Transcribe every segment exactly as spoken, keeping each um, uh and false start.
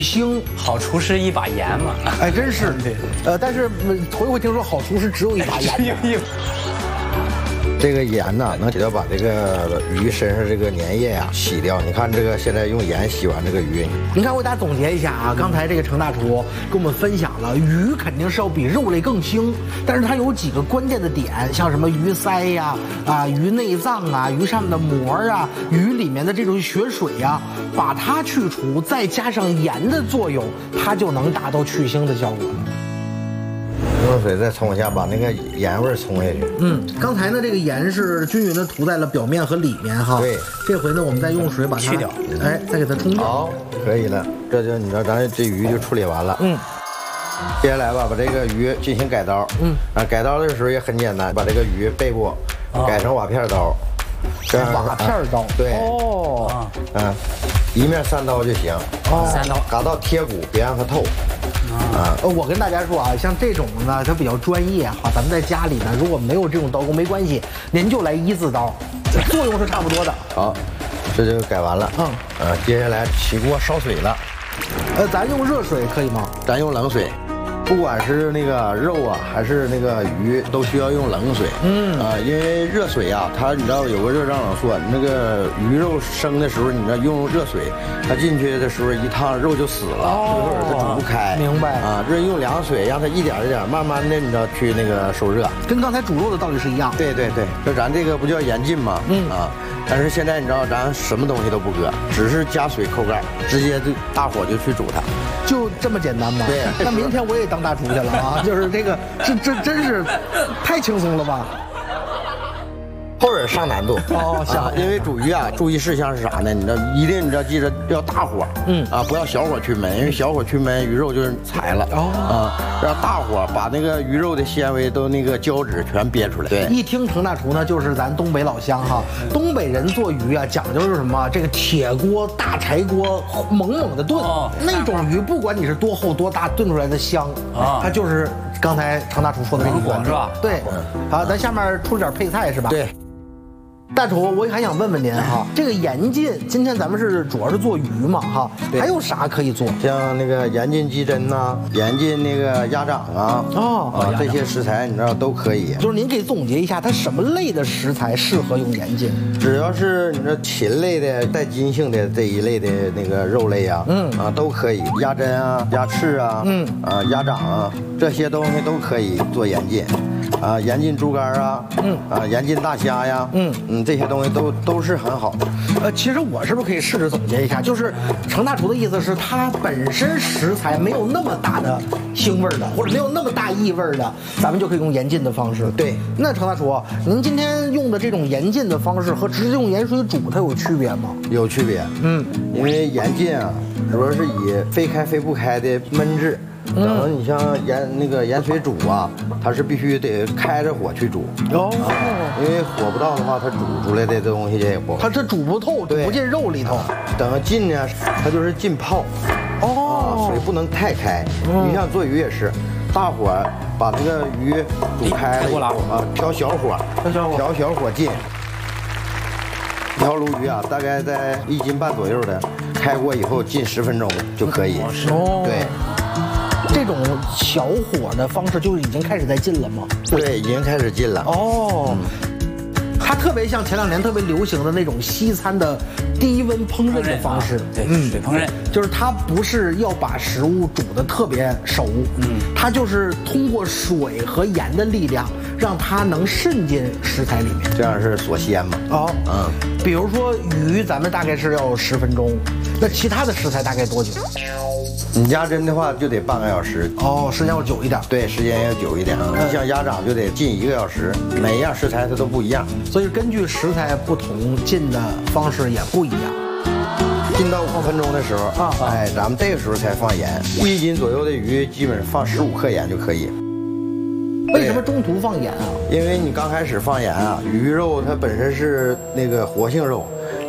星好厨师一把盐嘛， 哎，真是，呃，但是头一回听说好厨师只有一把盐。 这个盐呐，能起到把这个鱼身上这个粘液呀、洗掉。你看这个现在用盐洗完这个鱼， 您看，我给大家总结一下啊，刚才这个程大厨跟我们分享了，鱼肯定是要比肉类更腥，但是它有几个关键的点，像什么鱼鳃呀、啊鱼内脏啊、鱼上面的膜啊、鱼里面的这种血水呀、把它去除，再加上盐的作用，它就能达到去腥的效果。 用水再冲一下，把那个盐味冲下去。 嗯，刚才呢，这个盐是均匀的涂在了表面和里面哈。 对， 这回呢，我们再用水把它去掉， 哎，再给它冲掉。 好，可以了。这就你知道，咱这鱼就处理完了。嗯。接下来吧，把这个鱼进行改刀。嗯。啊，改刀的时候也很简单，把这个鱼背部改成瓦片刀。这样瓦片刀。 对。 哦。 嗯，一面三刀就行。 哦。 三刀。 嘎到贴骨，别让它透。 啊，呃，我跟大家说啊，像这种呢，它比较专业哈。咱们在家里呢，如果没有这种刀工没关系，您就来一字刀，作用是差不多的。 好，这就改完了。嗯，呃，接下来起锅烧水了。 呃，咱用热水可以吗？ 咱用冷水。不管是那个肉啊，还是那个鱼，都需要用冷水。嗯啊，因为热水啊，它你知道有个热胀冷缩，那个鱼肉生的时候，你知道用热水，它进去的时候一烫肉就死了，哦，它煮不开。 明白啊，这用凉水让它一点一点慢慢的，你知道去那个受热， 跟刚才煮肉的道理是一样。 对对对，就咱这个不叫盐浸吗？嗯啊，但是现在你知道咱什么东西都不搁，只是加水扣盖，直接就大火就去煮它， 就这么简单吗？ 对。 那明天我也当大厨去了啊！就是这个，这这真是太轻松了吧？ 后边上难度哦，行、 啊，因为煮鱼啊，注意事项是啥呢？你知道，一定你知道记着要大火，嗯啊，不要小火去焖，因为小火去焖鱼肉就是柴了。哦啊，要大火把那个鱼肉的纤维都那个胶质全憋出来。对， 一听程大厨呢，就是咱东北老乡哈。东北人做鱼啊，讲究是什么？这个铁锅、大柴锅，猛猛的炖。哦，那种鱼不管你是多厚多大，炖出来的香啊，它就是刚才程大厨说的这个锅是吧？ 对，好，咱下面出点配菜是吧？ 对。 大厨，我还想问问您哈，这个盐浸，今天咱们是主要是做鱼嘛哈，还有啥可以做？ 像那个盐浸鸡胗呐，盐浸那个鸭掌啊，哦啊，这些食材你知道都可以。 就是您给总结一下，它什么类的食材适合用盐浸？ 只要是你说禽类的带筋性的这一类的那个肉类啊，嗯啊都可以，鸭胗啊、鸭翅啊，嗯啊鸭掌啊，这些东西都可以做盐浸。啊，盐浸猪肝啊，嗯，啊，盐浸大虾呀，嗯嗯，这些东西都都是很好的。 呃，其实我是不是可以试着总结一下？就是程大厨的意思是，它本身食材没有那么大的腥味儿的，或者没有那么大异味儿的，咱们就可以用盐浸的方式。 对， 那程大厨，您今天用的这种盐浸的方式和直接用盐水煮，它有区别吗？ 有区别，嗯，因为盐浸啊，主要是以非开非不开的焖制。然后你像盐那个盐水煮啊，它是必须得开着火去煮哦，啊、因为火不到的话，它煮出来的东西也不好。 它这煮不透，煮不进肉里头。 等浸呢，它就是浸泡，哦，啊、水不能太开。嗯、你像做鱼也是，大火把这个鱼煮开了以后啊，调小火，调小火，调小火浸。一条鲈鱼啊，大概在一斤半左右的，开锅以后浸十分钟就可以。哦，对。 这种小火的方式就已经开始在浸了吗？ 对，已经开始浸了。哦， 嗯、它特别像前两年特别流行的那种西餐的低温烹饪的方式。 对，嗯、水烹饪， 就是它不是要把食物煮得特别熟，嗯，它就是通过水和盐的力量，让它能渗进食材里面， 这样是锁鲜嘛。 哦，嗯，比如说鱼，咱们大概是要十分钟，那其他的食材大概多久？ 你鸭胗的话就得半个小时哦，时间要久一点。 对，时间要久一点。嗯、你像鸭掌就得浸一个小时，每一样食材它都不一样， 所以根据食材不同，浸的方式也不一样。 浸到五分钟的时候啊，哎，咱们这个时候才放盐，一斤左右的鱼基本上放十五克盐就可以。 为什么中途放盐啊？ 因为你刚开始放盐啊，鱼肉它本身是那个活性肉。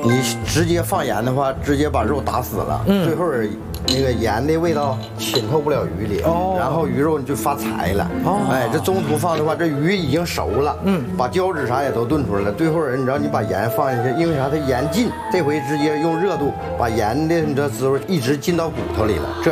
你直接放盐的话，直接把肉打死了，嗯，最后那个盐的味道浸透不了鱼里，哦，然后鱼肉就发柴了，哦，哎，这中途放的话，这鱼已经熟了，嗯，把胶质啥也都炖出来了，最后你知道你把盐放进去，因为啥？它盐浸，这回直接用热度把盐的你这滋味一直浸到骨头里了，这。